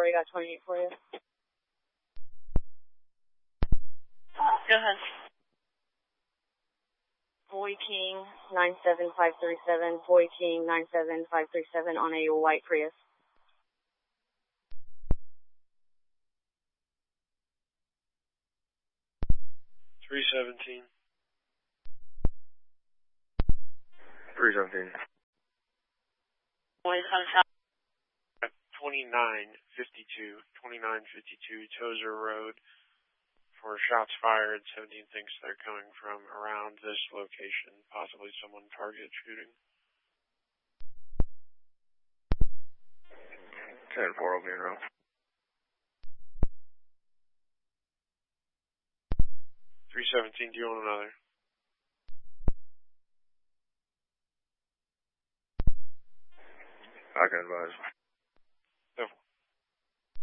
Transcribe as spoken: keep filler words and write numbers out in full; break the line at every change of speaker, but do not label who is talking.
four, I got twenty-eight for you.
Go ahead.
Boy King nine seven five three seven, Boy King nine seven five three seven on a white Prius.
three seventeen.
three seventeen.
Boys on top.
twenty-nine fifty-two, twenty-nine fifty-two Tozer Road for shots fired. seventeen thinks they're coming from around this location, possibly someone target shooting.
ten four, opening row.
three seventeen, do you want another?
I can advise.